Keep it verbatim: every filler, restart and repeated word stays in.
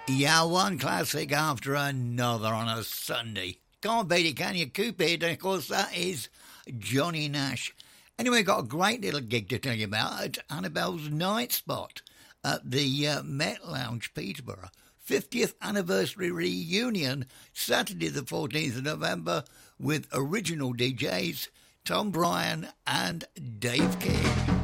Yeah, one classic after another on a Sunday. Can't beat it, can you, Cupid? And of course, that is Johnny Nash. Anyway, got a great little gig to tell you about at Annabelle's Night Spot at the uh, Met Lounge, Peterborough. fiftieth anniversary reunion, Saturday the fourteenth of November, with original D Js Tom Bryan and Dave King.